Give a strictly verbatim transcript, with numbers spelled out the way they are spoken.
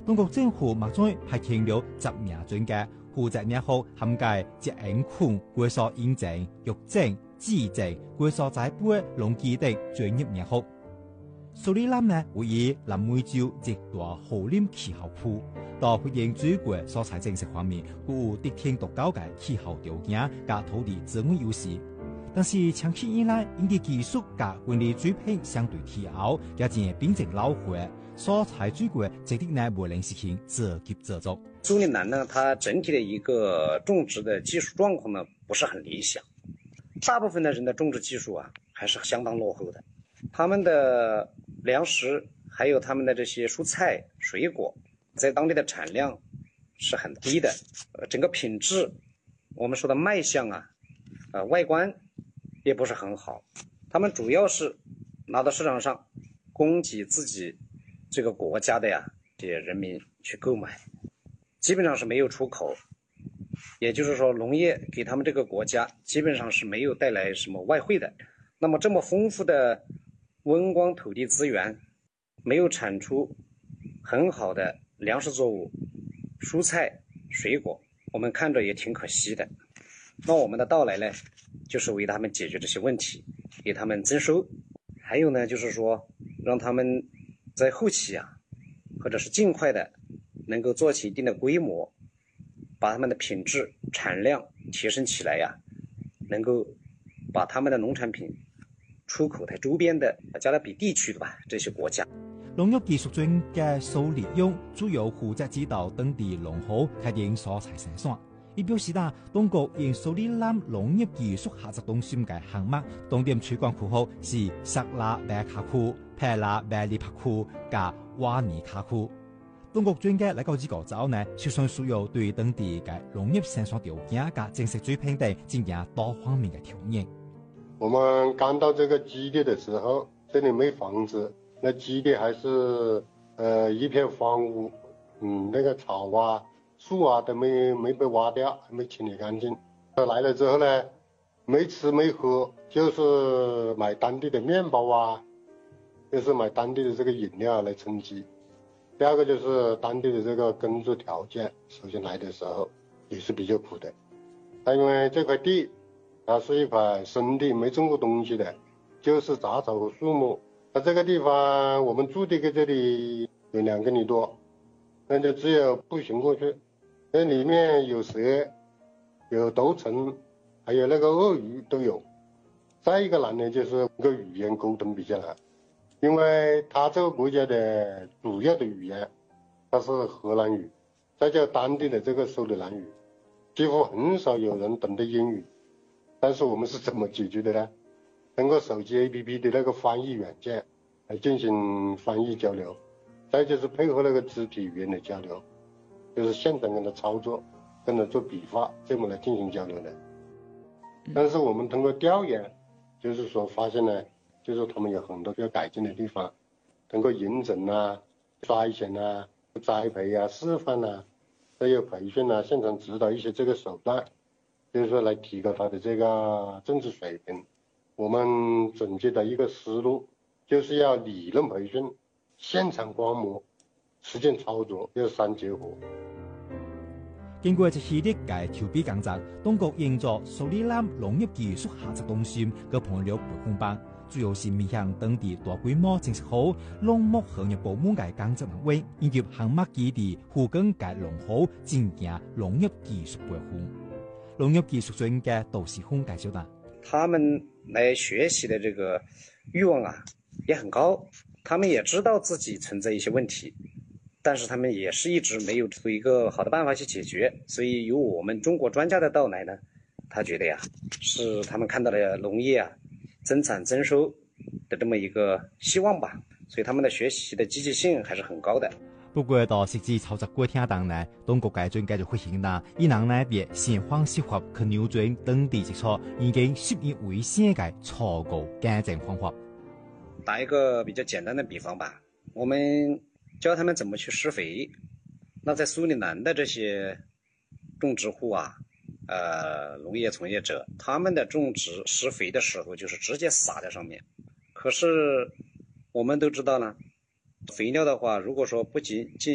中国政府目前派遣了十名專家，負責研究涵蓋疾病菌、歸屬驗證、藥證、治證、歸屬栽培嘅農機等專業研究。蘇里南呢位於南美洲熱帶雨林氣候區，到發展水果蔬菜政策方面，具有得天獨厚嘅氣候條件加土地資源優勢。但是長期以來，因啲技術加管理水平相對低後，也漸變成老化，蔬菜水果這啲呢不能實行自給自足。 蘇里南呢，它整體的一個種植的技術狀況呢，不是很理想。大部分的人的種植技術啊，還是相當落後的。他們的糧食，還有他們的這些蔬菜、水果，在當地的產量是很低的。呃，整個品質，我們說的賣相啊，呃，外觀也不是很好。他們主要是拿到市場上供給自己這個國家的呀，這些人民去購買，基本上是沒有出口。也就是說，農業給他們這個國家基本上是沒有帶來什麼外匯的。那麼這麼豐富的溫光土地資源，沒有產出很好的糧食作物、蔬菜、水果，我們看着也挺可惜的。那我們的到來呢，就是為他們解決這些問題，給他們增收。還有呢，就是說讓他們在後期啊，或者是盡快的能夠做起一定的規模，把他們的品質、產量提升起來呀，能夠把他們的農產品出口在周邊的加勒比地區的吧，這些國家。 農業技術專家蘇里勇主要負責指導當地農戶開展蔬菜生產。伊表示啦，中國因蘇里南農業技術合作中心嘅項目，重點推廣區號是薩拉貝卡區、佩拉貝利帕區加瓦尼卡區。中國專家嚟到這個州呢，就算需要對當地嘅農業生產條件加政策水平等進行多方面嘅調研。 我們剛到這個基地的時候，這裡沒房子，那基地還是呃一片荒蕪，嗯，那個草啊、樹啊都沒沒被挖掉，還沒清理乾淨。來了之後呢，沒吃沒喝，就是買當地的麵包啊，就是買當地的這個飲料來充飢。第二個就是當地的這個耕作條件，首先來的時候也是比較苦的。但因為這塊地它是一塊生地，沒種過東西的，就是雜草和樹木。那這個地方我們住的個這裡有兩公里多，那就只有步行過去。那裡面有蛇，有毒蟲，還有那個鱷魚都有。再一個難呢，就是個語言溝通比較難。因為他這個國家的主要的語言，它是荷蘭語，再加當地的這個蘇里南語，幾乎很少有人懂得英語。但是我們是怎麼解決的呢？通過手機 A P P 的那個翻譯軟件來進行翻譯交流，再就是配合那個肢體語言的交流，就是現場跟他操作，跟他做筆畫，這麼來進行交流的。但是我們通過調研，就是說發現呢，就是他們有很多要改進的地方，通過認證啊、篩選啊、栽培啊、示範啊，還有培訓啊、現場指導一些這個手段，就是說來提高他的這個政治水平。我們總結的一個思路，就是要理論培訓、現場觀摩、實踐操作，要三結合。 經過一系列嘅籌備工作，中國營造蘇里南農業技術合作中心嘅培養培訓班，主要是面向當地大規模建設好農牧行業部門嘅工作人員，以及項目基地附近嘅農戶進行農業技術培訓。農業技術專家杜世峰介紹啦， 他們來學習的這個欲望啊也很高，他們也知道自己存在一些問題，但是他們也是一直沒有出一個好的辦法去解決，所以由我們中國專家的到來呢，他覺得呀，是他們看到了農業啊增產增收的這麼一個希望吧，所以他們的學習的積極性還是很高的。 不過到實際操作過程當中，中國嘅專家就發現啦，伊人呢別先方設法去扭轉當地基礎已經習以為常嘅錯誤耕種方法。 打一個比較簡單的比方吧，我們教他們怎麼去施肥。那在蘇里南的這些種植戶啊，呃，農業從業者，他們的種植施肥的時候就是直接撒在上面。可是我們都知道呢，肥料的話，如果說不僅僅